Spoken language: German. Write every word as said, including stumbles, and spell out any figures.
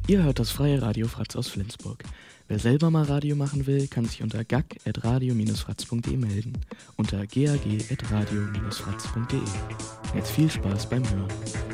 Ihr hört das freie Radio Fratz aus Flensburg. Wer selber mal Radio machen will, kann sich unter gag at radio fratz punkt de melden. Unter gag at radio fratz punkt de. Jetzt viel Spaß beim Hören.